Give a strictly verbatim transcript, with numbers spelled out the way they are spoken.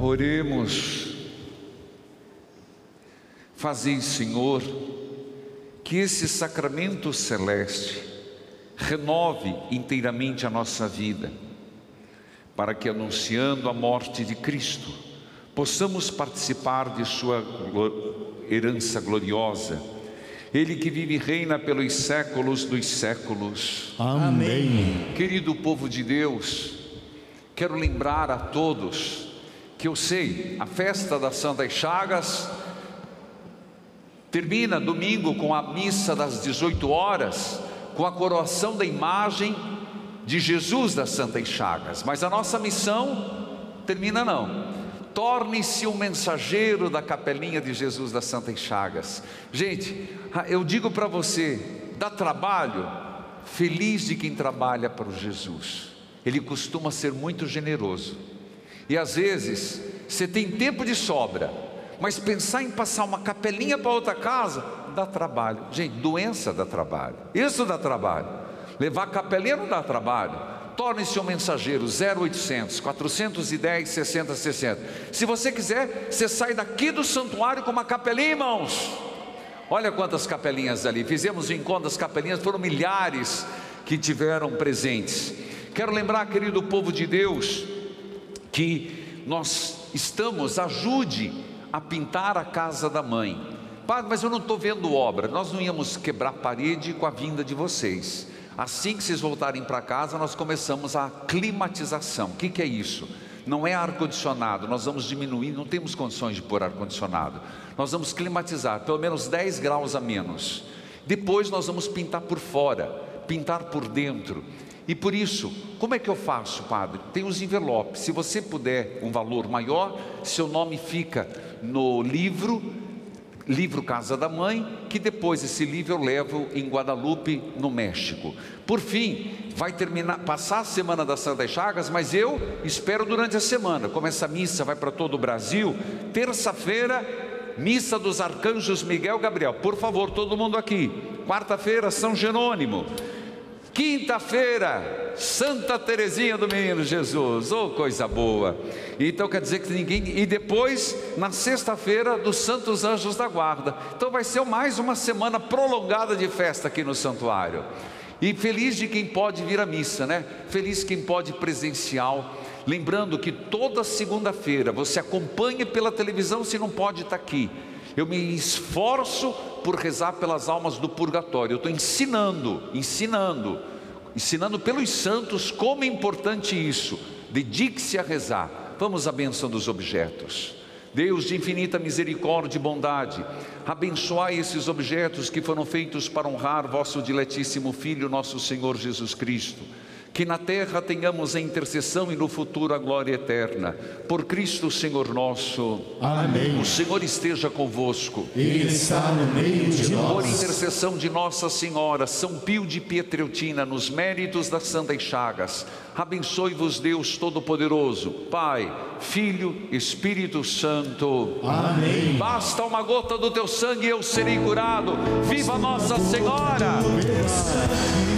Oremos. Fazei, Senhor, que esse sacramento celeste renove inteiramente a nossa vida, para que, anunciando a morte de Cristo, possamos participar de sua herança gloriosa. Ele que vive e reina pelos séculos dos séculos. Amém. Querido povo de Deus, quero lembrar a todos que eu sei, a festa das Santas Chagas termina domingo com a missa das dezoito horas, com a coroação da imagem de Jesus das Santas Chagas. Mas a nossa missão termina não. Torne-se um mensageiro da capelinha de Jesus das Santas Chagas. Gente, eu digo para você, dá trabalho, feliz de quem trabalha para o Jesus. Ele costuma ser muito generoso. E às vezes, você tem tempo de sobra, mas pensar em passar uma capelinha para outra casa, dá trabalho. Gente, doença dá trabalho. Isso dá trabalho. Levar a capelinha não dá trabalho. Torne-se um mensageiro. Zero oitocentos, quatrocentos e dez, sessenta, sessenta. Se você quiser, você sai daqui do santuário com uma capelinha em mãos. Olha quantas capelinhas ali. Fizemos o encontro das capelinhas, foram milhares que tiveram presentes. Quero lembrar, querido povo de Deus, que nós estamos, ajude a pintar a casa da mãe. Padre, mas eu não estou vendo obra. Nós não íamos quebrar parede com a vinda de vocês. Assim que vocês voltarem para casa, nós começamos a climatização. O que, que é isso? Não é ar-condicionado, nós vamos diminuir, não temos condições de pôr ar-condicionado. Nós vamos climatizar, pelo menos dez graus a menos. Depois nós vamos pintar por fora, pintar por dentro. E por isso, como é que eu faço, padre? Tem os envelopes. Se você puder um valor maior, seu nome fica no livro, livro Casa da Mãe, que depois esse livro eu levo em Guadalupe, no México. Por fim, vai terminar, passar a semana das Santas Chagas, mas eu espero durante a semana, como essa missa vai para todo o Brasil, terça-feira, missa dos arcanjos Miguel e Gabriel. Por favor, todo mundo aqui. Quarta-feira, São Jerônimo. Quinta-feira, Santa Teresinha do Menino Jesus. Oh, coisa boa. Então quer dizer que ninguém... E depois, na sexta-feira, dos Santos Anjos da Guarda. Então vai ser mais uma semana prolongada de festa aqui no santuário. E feliz de quem pode vir à missa, né? Feliz quem pode presencial. Lembrando que toda segunda-feira você acompanha pela televisão se não pode estar aqui. Eu me esforço por rezar pelas almas do purgatório. Eu estou ensinando, ensinando, ensinando pelos santos como é importante isso. Dedique-se a rezar. Vamos à bênção dos objetos. Deus de infinita misericórdia e bondade, abençoai esses objetos que foram feitos para honrar vosso diletíssimo Filho, nosso Senhor Jesus Cristo. Que na terra tenhamos a intercessão e no futuro a glória eterna. Por Cristo Senhor nosso. Amém. O Senhor esteja convosco. Ele está no meio de nós. Por intercessão de Nossa Senhora, São Pio de Pietreutina, nos méritos das Santas Chagas, abençoe-vos Deus Todo-Poderoso, Pai, Filho, Espírito Santo. Amém. Basta uma gota do teu sangue e eu serei curado. Viva Nossa Senhora!